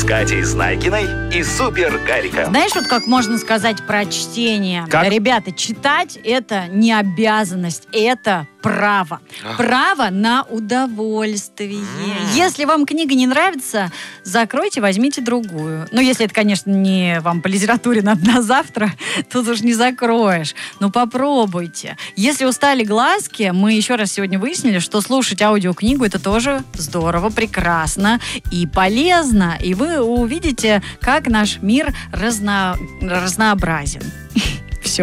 Катей Знайкиной и Супер Гариком. Знаешь, вот как можно сказать про чтение? Как? Ребята, читать — это не обязанность, это право. Право на удовольствие. Если вам книга не нравится, закройте, возьмите другую. Ну, если это, конечно, не вам по литературе надо на завтра, тут уж не закроешь. Но попробуйте. Если устали глазки, мы еще раз сегодня выяснили, что слушать аудиокнигу — это тоже здорово, прекрасно и полезно. И вы увидите, как наш мир разнообразен. Все.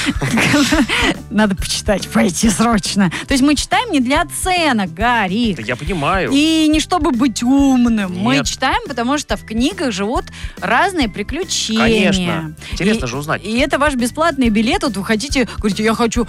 Надо почитать, пойти срочно. То есть мы читаем не для оценок, Гарик. Да я понимаю. И не чтобы быть умным. Нет. Мы читаем, потому что в книгах живут разные приключения. Конечно. Интересно же узнать. И это ваш бесплатный билет. Вот вы хотите, говорите, я хочу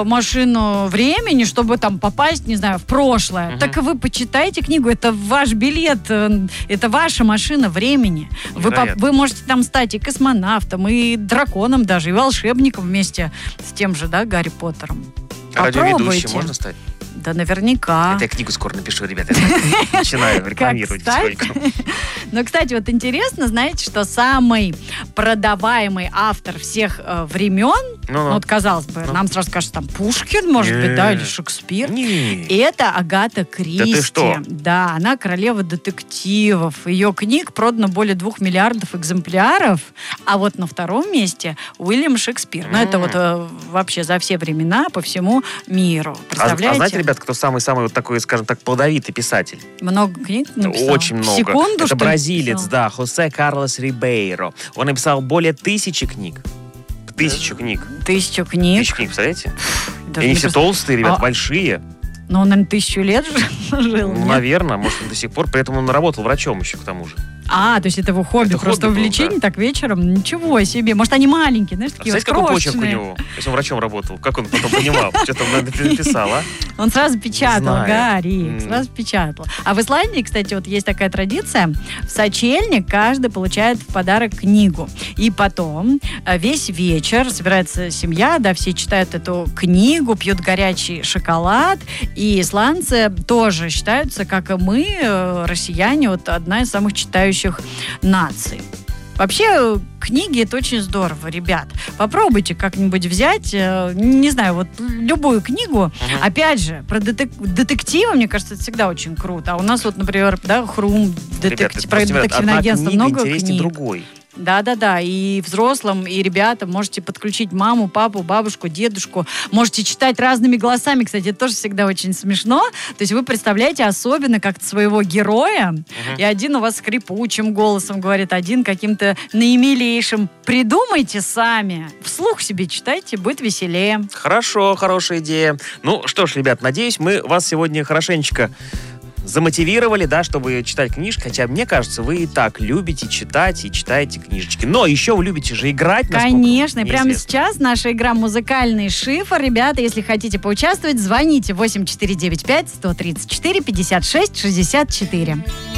машину времени, чтобы там попасть, не знаю, в прошлое. Так вы почитайте книгу. Это ваш билет. Это ваша машина времени. Вы можете там стать и космонавтом, и драконом даже, и волшебником вместе с тем же, да, Гарри Поттером. Радиоведущим можно стать? Да, наверняка. Это я книгу скоро напишу, ребята. Я начинаю рекламировать потихоньку. Ну, кстати, вот интересно, знаете, что самый продаваемый автор всех времен, вот, казалось бы, нам сразу кажется, там, Пушкин, может быть, да, или Шекспир. Это Агата Кристи. Да ты что? Да, она королева детективов. Ее книг продано более 2 миллиардов экземпляров, а вот на втором месте Уильям Шекспир. Ну, это вот вообще за все времена по всему миру. Представляете? А знаете, ребят, кто самый-самый вот такой, скажем так, плодовитый писатель? Много книг написал? Очень много. Секунду, это что бразилец, да, Хосе Карлос Рибейро. Он написал более 1000 книг. 1000 книг. 1000 книг. 1000 книг, представляете? Даже И они не все толстые, ребят, большие. Ну, он, наверное, 1000 лет жил. Ну, наверное, может, он до сих пор. При этом он работал врачом еще, к тому же. А, то есть это его хобби, Это просто хобби было, увлечение, да. так вечером. Ничего себе. Может, они маленькие, знаешь, такие вот Знаете, какой почерк у крошечные. него? Если он врачом работал, как он потом понимал, что там написал, а? Он сразу печатал, Знаю. Гарри, сразу печатал. А в Исландии, кстати, вот есть такая традиция. В сочельник каждый получает в подарок книгу. И потом весь вечер собирается семья, да, все читают эту книгу, пьют горячий шоколад. И исландцы тоже считаются, как и мы, россияне, вот одна из самых читающих наций. Вообще, книги — это очень здорово, ребят. Попробуйте как-нибудь взять, не знаю, вот любую книгу. Опять же, про детективы, мне кажется, это всегда очень круто. А у нас вот, например, да, Хрум, Ребят, про детективное агентство, много книг. Другой. Да-да-да, и взрослым, и ребятам можете подключить маму, папу, бабушку, дедушку. Можете читать разными голосами. Кстати, это тоже всегда очень смешно. То есть вы представляете особенно как-то своего героя, и один у вас скрипучим голосом говорит, один каким-то наимилейшим. Придумайте сами. Вслух себе читайте, будет веселее. Хорошо, хорошая идея. Ну что ж, ребят, надеюсь, мы вас сегодня хорошенечко замотивировали, да, чтобы читать книжки. Хотя, мне кажется, вы и так любите читать и читаете книжечки. Но еще вы любите же играть. Конечно. И прямо сейчас наша игра «Музыкальный шифр». Ребята, если хотите поучаствовать, звоните 8495-134-56-64.